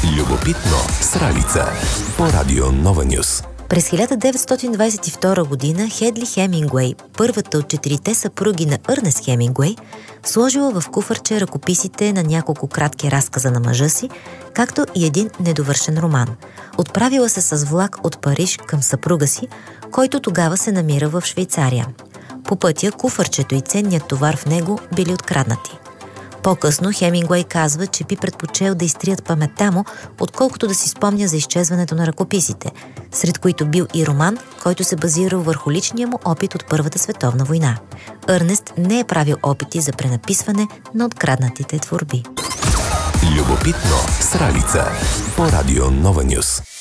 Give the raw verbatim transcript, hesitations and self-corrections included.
Любопитно с Ралица по Радио Нова Нюс. През хиляда деветстотин двадесет и втора година Хедли Хемингуей, първата от четирите съпруги наЪрнест Хемингуей, сложила в куфарче ръкописите на няколко кратки разказа на мъжа си, както и един недовършен роман. Отправила се с влак от Париж към съпруга си, който тогава се намира в Швейцария. По пътя куфарчето и ценният товар в него били откраднати. По-късно Хемингуей казва, че би предпочел да изтрият паметта му, отколкото да си спомня за изчезването на ръкописите, сред които бил и роман, който се базирал върху личния му опит от Първата световна война.Ърнест не е правил опити за пренаписване на откраднатите творби. Любопитно с Ралица по Радио Нова Нюс.